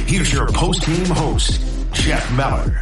here's your post-game host, Jeff Meller.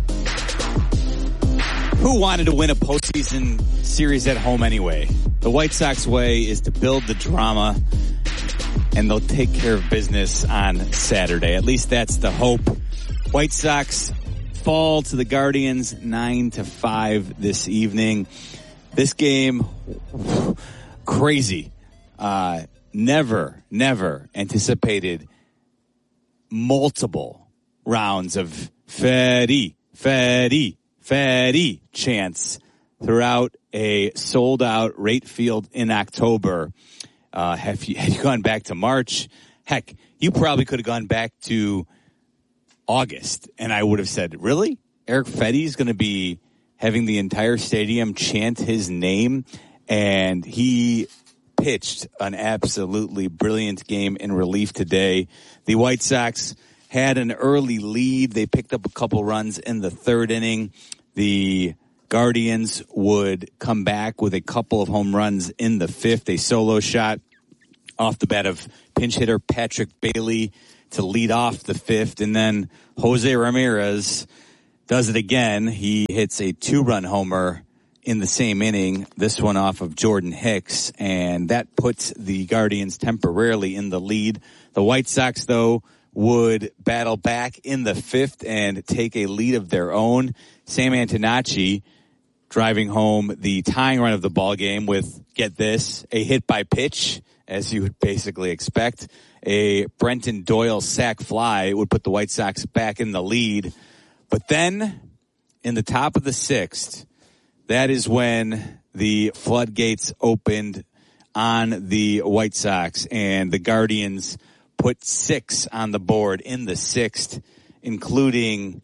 Who wanted to win a postseason series at home anyway? The White Sox way is to build the drama, and they'll take care of business on Saturday. At least that's the hope. White Sox fall to the Guardians 9-5 this evening. This game, crazy. Never anticipated multiple rounds of Fetty chants throughout a sold-out Rate Field in October. Had you gone back to March, heck, you probably could have gone back to August, and I would have said, really? Erick Fedde's going to be having the entire stadium chant his name? And he pitched an absolutely brilliant game in relief today. The White Sox had an early lead. They picked up a couple runs in the third inning. The Guardians would come back with a couple of home runs in the fifth. A solo shot off the bat of pinch hitter Patrick Bailey to lead off the fifth. And then Jose Ramirez does it again. He hits a 2-run homer in the same inning, this one off of Jordan Hicks, and that puts the Guardians temporarily in the lead. The White Sox, though, would battle back in the fifth and take a lead of their own. Sam Antonacci driving home the tying run of the ball game with, get this, a hit by pitch, as you would basically expect. A Brenton Doyle sac fly would put the White Sox back in the lead. But then, in the top of the sixth, that is when the floodgates opened on the White Sox, and the Guardians put 6 on the board in the sixth, including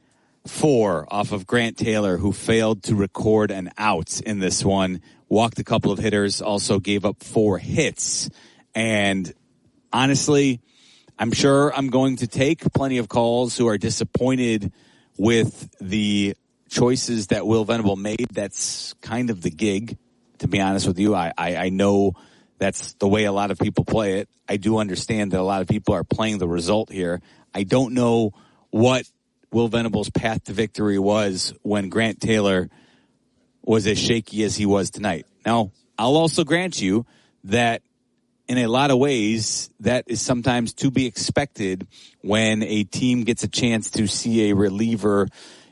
4 off of Grant Taylor, who failed to record an out in this one, walked a couple of hitters, also gave up 4 hits. And honestly, I'm sure I'm going to take plenty of calls who are disappointed with the choices that Will Venable made. That's kind of the gig, to be honest with you. I know that's the way a lot of people play it. I do understand that a lot of people are playing the result here. I don't know what Will Venable's path to victory was when Grant Taylor was as shaky as he was tonight. Now, I'll also grant you that in a lot of ways, that is sometimes to be expected when a team gets a chance to see a reliever,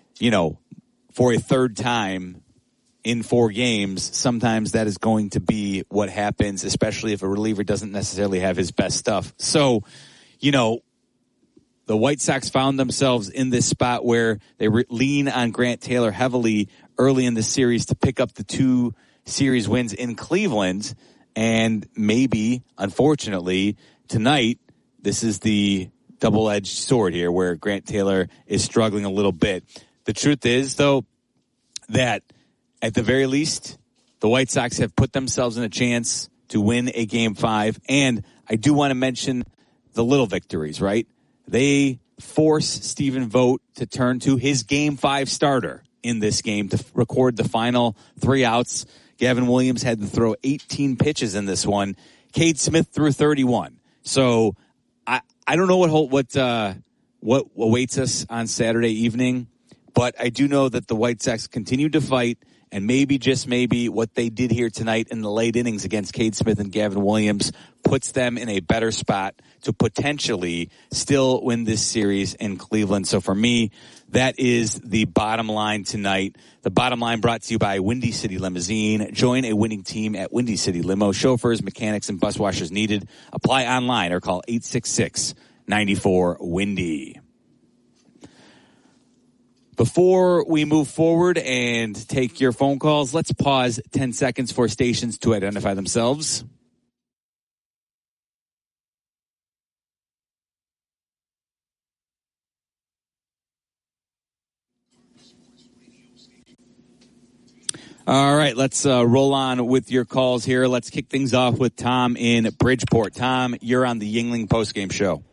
for a third time in 4 games. Sometimes that is going to be what happens, especially if a reliever doesn't necessarily have his best stuff. So, the White Sox found themselves in this spot where they lean on Grant Taylor heavily early in the series to pick up the 2 series wins in Cleveland. And maybe, unfortunately, tonight, this is the double-edged sword here where Grant Taylor is struggling a little bit. The truth is, though, that at the very least, the White Sox have put themselves in a chance to win a Game 5. And I do want to mention the little victories, right? They force Stephen Vogt to turn to his Game 5 starter in this game to record the final 3 outs. Gavin Williams had to throw 18 pitches in this one. Cade Smith threw 31. So I don't know what awaits us on Saturday evening, but I do know that the White Sox continued to fight, and maybe, just maybe, what they did here tonight in the late innings against Cade Smith and Gavin Williams puts them in a better spot to potentially still win this series in Cleveland. So for me, that is the bottom line tonight. The bottom line brought to you by Windy City Limousine. Join a winning team at Windy City Limo. Chauffeurs, mechanics, and bus washers needed. Apply online or call 866-94-WINDY. Before we move forward and take your phone calls, let's pause 10 seconds for stations to identify themselves. All right, let's roll on with your calls here. Let's kick things off with Tom in Bridgeport. Tom, you're on the Yuengling postgame show.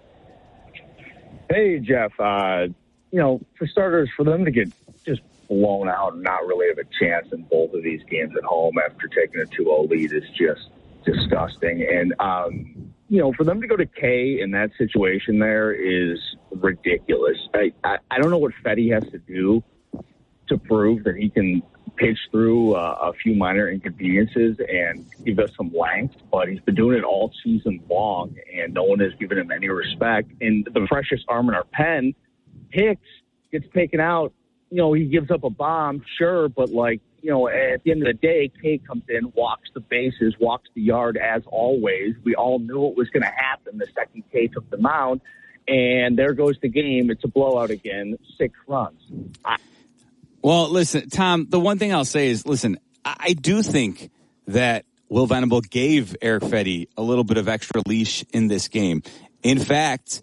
Hey, Jeff. For starters, for them to get just blown out and not really have a chance in both of these games at home after taking a 2-0 lead is just disgusting. And, for them to go to K in that situation there is ridiculous. I don't know what Fedde has to do to prove that he can pitch through a few minor inconveniences and give us some length, but he's been doing it all season long, and no one has given him any respect. And the freshest arm in our pen, Hicks, gets taken out. You know, he gives up a bomb, sure, but, like, you know, at the end of the day, K comes in, walks the bases, walks the yard as always. We all knew it was going to happen the second K took the mound, and there goes the game. It's a blowout again, 6 runs. Well, listen, Tom, the one thing I'll say is, listen, I do think that Will Venable gave Erick Fedde a little bit of extra leash in this game. In fact,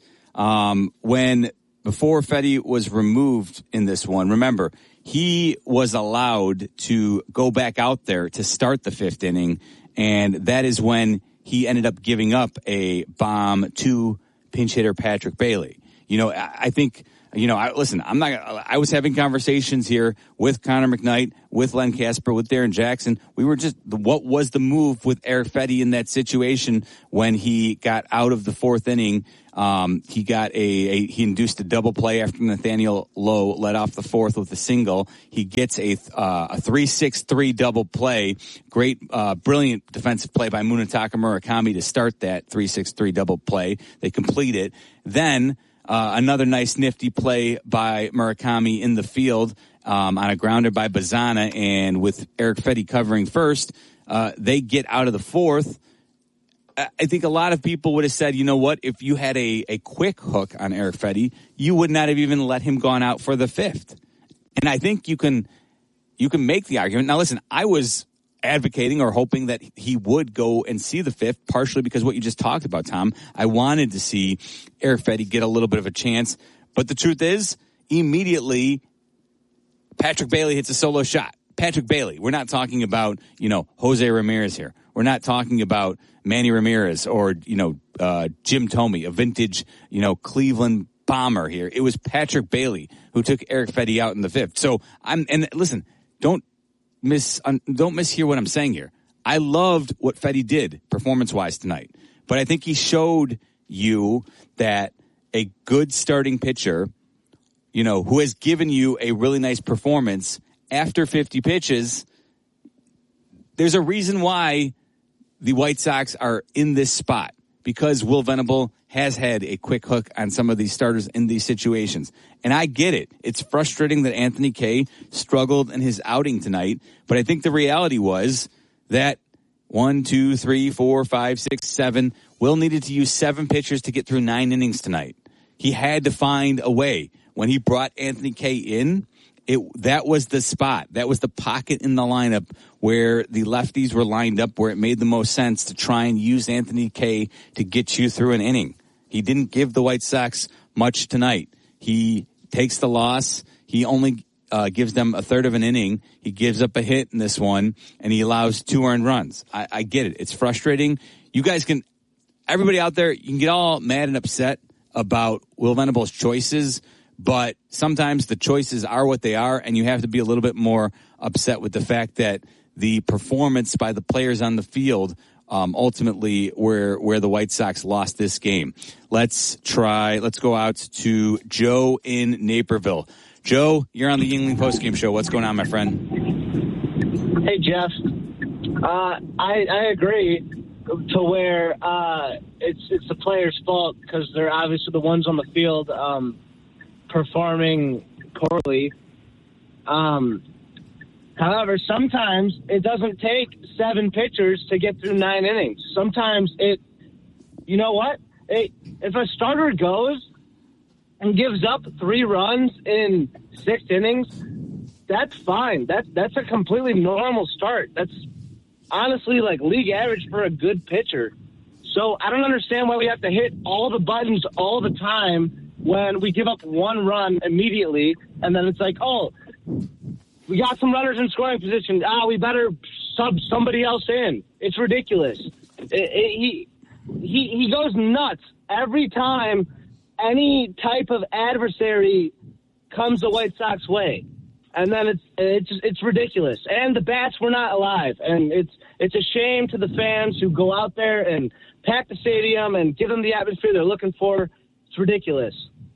before Fedde was removed in this one, remember, he was allowed to go back out there to start the 5th inning, and that is when he ended up giving up a bomb to pinch hitter Patrick Bailey. You know, I think... You know, I was having conversations here with Connor McKnight, with Len Casper, with Darren Jackson. We were just, what was the move with Erick Fedde in that situation when he got out of the 4th inning? He induced a double play after Nathaniel Lowe led off the 4th with a single. He gets a 3-6-3 double play. Great, brilliant defensive play by Munetaka Murakami to start that 3-6-3 double play. They complete it. Then, another nice nifty play by Murakami in the field on a grounder by Bazana, and with Erick Fedde covering first, they get out of the 4th. I think a lot of people would have said, you know what, if you had a quick hook on Erick Fedde, you would not have even let him gone out for the 5th. And I think you can make the argument. Now, listen, I was advocating or hoping that he would go and see the 5th, partially because what you just talked about, Tom. I wanted to see Erick Fedde get a little bit of a chance, but the truth is, immediately, Patrick Bailey hits a solo shot. Patrick Bailey. We're not talking about, you know, Jose Ramirez here. We're not talking about Manny Ramirez or, you know, Jim Thome, a vintage, you know, Cleveland bomber here. It was Patrick Bailey who took Erick Fedde out in the 5th. So listen, don't mishear what I'm saying here. I loved what Fedde did performance-wise tonight, but I think he showed you that a good starting pitcher, you know, who has given you a really nice performance after 50 pitches, there's a reason why the White Sox are in this spot, because Will Venable has had a quick hook on some of these starters in these situations. And I get it. It's frustrating that Anthony Kay struggled in his outing tonight, but I think the reality was that 1, 2, 3, 4, 5, 6, 7, Will needed to use 7 pitchers to get through 9 innings tonight. He had to find a way. When he brought Anthony Kay in, that was the spot. That was the pocket in the lineup where the lefties were lined up, where it made the most sense to try and use Anthony Kay to get you through an inning. He didn't give the White Sox much tonight. He takes the loss. He only gives them a third of an inning. He gives up a hit in this one, and he allows 2 earned runs. I get it. It's frustrating. You guys can, everybody out there, you can get all mad and upset about Will Venable's choices, but sometimes the choices are what they are, and you have to be a little bit more upset with the fact that the performance by the players on the field ultimately where the White Sox lost this game. Let's go out to Joe in Naperville. Joe, you're on the Yuengling postgame show. What's going on, my friend? Hey, Jeff. I agree to where it's the players' fault because they're obviously the ones on the field performing poorly. However, sometimes it doesn't take 7 pitchers to get through 9 innings. Sometimes you know what? If a starter goes and gives up 3 runs in 6 innings, that's fine. That's a completely normal start. That's honestly like league average for a good pitcher. So I don't understand why we have to hit all the buttons all the time when we give up 1 run immediately, and then it's like, oh, we got some runners in scoring position. We better sub somebody else in. It's ridiculous. He goes nuts every time any type of adversary comes the White Sox way, and then it's ridiculous. And the bats were not alive, and it's a shame to the fans who go out there and pack the stadium and give them the atmosphere they're looking for. It's ridiculous.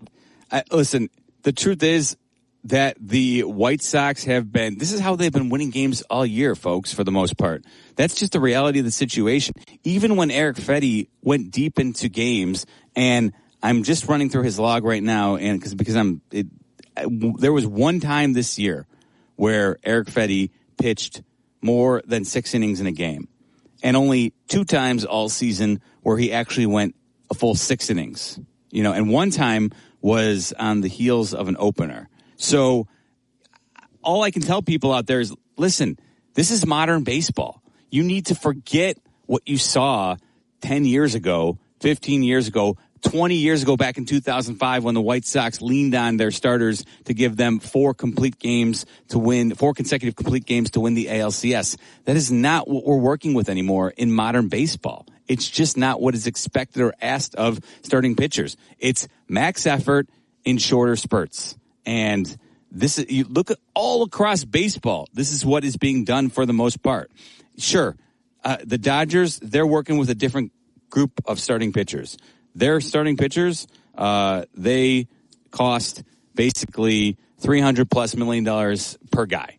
Listen, the truth is that the White Sox this is how they've been winning games all year, folks, for the most part. That's just the reality of the situation. Even when Erick Fedde went deep into games, and I'm just running through his log right now, and there was one time this year where Erick Fedde pitched more than 6 innings in a game, and only 2 times all season where he actually went a full 6 innings. And one time was on the heels of an opener. So all I can tell people out there is, listen, this is modern baseball. You need to forget what you saw 10 years ago, 15 years ago, 20 years ago, back in 2005, when the White Sox leaned on their starters to give them 4 consecutive complete games to win the ALCS. That is not what we're working with anymore in modern baseball. It's just not what is expected or asked of starting pitchers. It's max effort in shorter spurts. And you look at all across baseball, this is what is being done for the most part. Sure, the Dodgers, they're working with a different group of starting pitchers. Their starting pitchers, they cost basically $300+ million per guy.